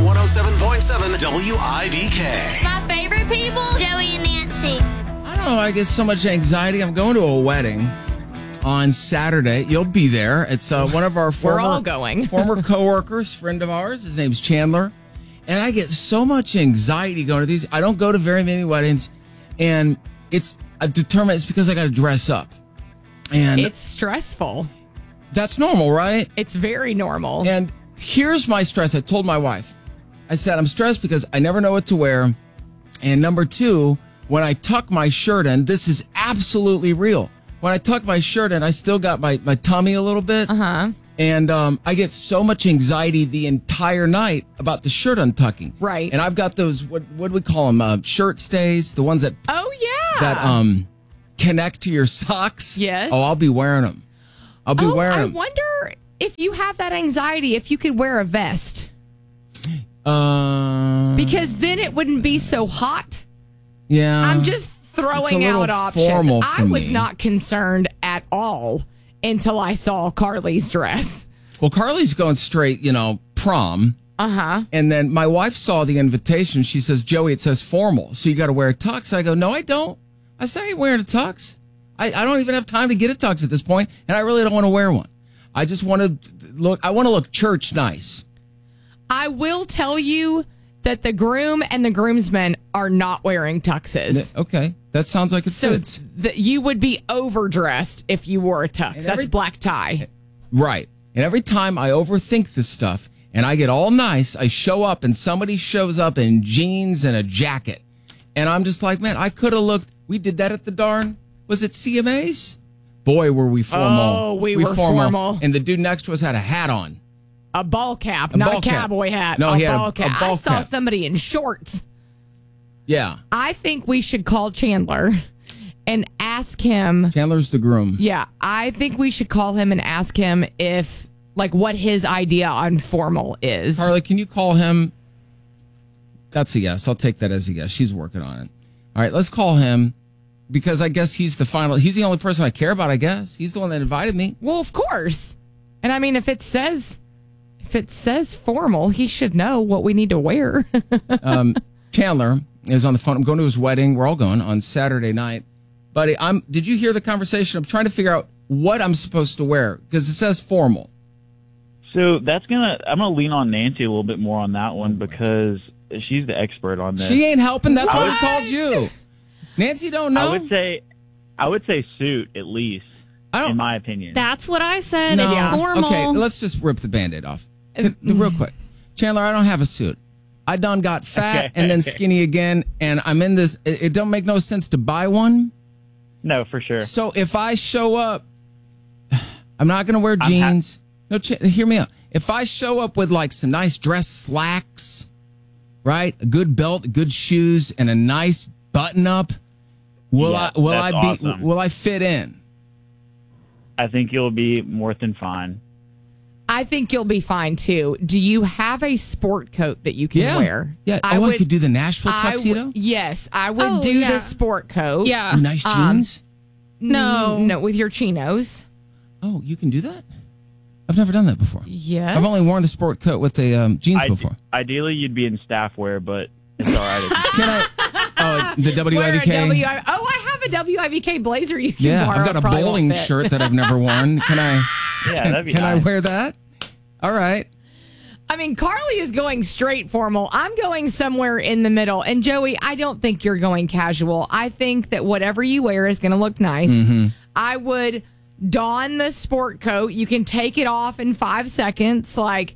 107.7 WIVK. My favorite people, Joey and Nancy. I don't know. I get so much anxiety. I'm going to a wedding on Saturday. You'll be there. It's one of our We're all going. former coworkers, friend of ours. His name's Chandler. And I get so much anxiety going to these. I don't go to very many weddings. And I've determined it's because I got to dress up. And It's stressful. that's normal, right? It's very normal. And here's my stress. I told my wife, I said, I'm stressed because I never know what to wear. And number two, when I tuck my shirt in, this is absolutely real. When I tuck my shirt in, I still got my tummy a little bit. Uh-huh. And I get so much anxiety the entire night about the shirt untucking. Right. And I've got those, what do we call them? Shirt stays, the ones that connect to your socks. Yes. Oh, I'll be wearing them. I'll be wearing I them. wonder if you have that anxiety, if you could wear a vest. Because then it wouldn't be so hot. Yeah. I'm just throwing It's a out little options. formal for I was me. not concerned at all until I saw Carly's dress. Well, Carly's going straight, prom. Uh-huh. And then my wife saw the invitation. She says, Joey, it says formal, so you got to wear a tux. I go, no, I don't. I say I ain't wearing a tux. I don't even have time to get a tux at this point, and I really don't want to wear one. I just want to look church nice. I will tell you that the groom and the groomsmen are not wearing tuxes. Okay, that sounds like it So fits. you would be overdressed if you wore a tux. And That's black tie. Right. And every time I overthink this stuff and I get all nice, I show up and somebody shows up in jeans and a jacket. And I'm just like, man, I could have looked. We did that at the darn, was it CMAs? Boy, were we formal. Oh, we were formal. And the dude next to us had a hat on. A ball cap, A not ball a cap. cowboy hat. No, a he had ball a cap. ball I saw cap. somebody in shorts. Yeah. I think we should call Chandler and ask him. Chandler's the groom. Yeah, I think we should call him and ask him what his idea on formal is. Carly, can you call him? That's a yes. I'll take that as a yes. She's working on it. All right, let's call him because I guess he's the only person I care about, I guess. He's the one that invited me. Well, of course. And I mean, if it says formal, he should know what we need to wear. Chandler is on the phone. I'm going to his wedding. We're all going on Saturday night. Buddy, did you hear the conversation? I'm trying to figure out what I'm supposed to wear because it says formal. So I'm gonna lean on Nancy a little bit more on that one because she's the expert on this. She ain't helping. That's why we called you. Nancy don't know. I would say suit at least, in my opinion. That's what I said. No. It's formal. Okay, let's just rip the Band-Aid off. Real quick. Chandler, I don't have a suit. I done got fat and then skinny again, and I'm in this. It don't make no sense to buy one. No, for sure. So if I show up, I'm not going to wear jeans. Hear me out. If I show up with like some nice dress slacks, right, a good belt, good shoes, and a nice button up, will I fit in? I think you'll be more than fine. I think you'll be fine too. Do you have a sport coat that you can wear? Yeah. I could do the Nashville tuxedo. Yes, I would do the sport coat. Yeah. Ooh, nice jeans. No, with your chinos. Oh, you can do that? I've never done that before. Yes. I've only worn the sport coat with the jeans before. Ideally, you'd be in staff wear, but it's all right. Can I? Oh, the Wear a WIVK. I have a WIVK blazer you can Yeah, borrow. I've got a Probably bowling won't fit. shirt that I've never worn. Can I? Yeah, that'd be Can I nice. wear that? All right. I mean, Carly is going straight formal. I'm going somewhere in the middle. And Joey, I don't think you're going casual. I think that whatever you wear is going to look nice. Mm-hmm. I would don the sport coat. You can take it off in 5 seconds. Like,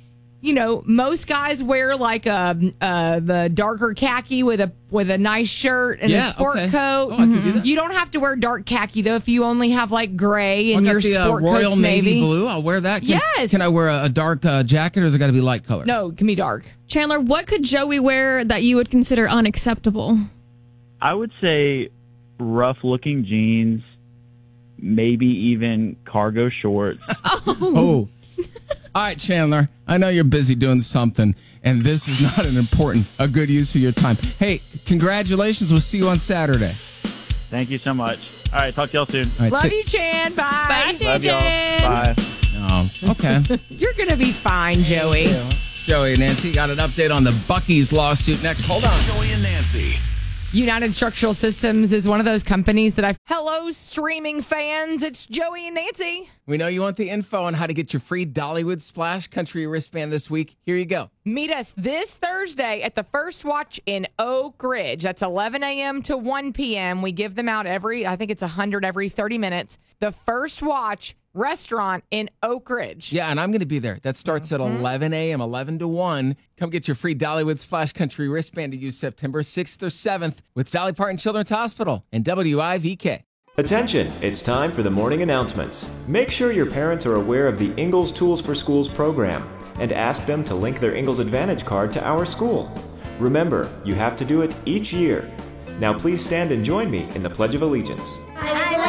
most guys wear like the darker khaki with a nice shirt and a sport coat. Oh, I can do that. You don't have to wear dark khaki though if you only have like gray I and got your the sport Royal coat's Navy blue. I'll wear that. Yes. Can I wear a dark jacket or has it got to be light color? No, it can be dark. Chandler, what could Joey wear that you would consider unacceptable? I would say rough-looking jeans, maybe even cargo shorts. Oh. All right, Chandler. I know you're busy doing something, and this is not a good use of your time. Hey, congratulations. We'll see you on Saturday. Thank you so much. All right, talk to y'all soon. All right, Love you, Chan. Bye. Bye, Love y'all. JJ. Bye. Oh, okay. You're going to be fine, Joey. Joey and Nancy. Got an update on the Buc-ee's lawsuit next. Hold on. Joey and Nancy. United Structural Systems is one of those companies that Hello, streaming fans. It's Joey and Nancy. We know you want the info on how to get your free Dollywood Splash Country wristband this week. Here you go. Meet us this Thursday at the First Watch in Oak Ridge. That's 11 a.m. to 1 p.m. We give them out I think it's 100 every 30 minutes. The First Watch restaurant in Oak Ridge. Yeah, and I'm going to be there. That starts at 11 a.m., 11 to 1. Come get your free Dollywood Splash Country wristband to use September 6th or 7th with Dolly Parton Children's Hospital and WIVK. Attention, it's time for the morning announcements. Make sure your parents are aware of the Ingalls Tools for Schools program and ask them to link their Ingalls Advantage card to our school. Remember, you have to do it each year. Now please stand and join me in the Pledge of Allegiance.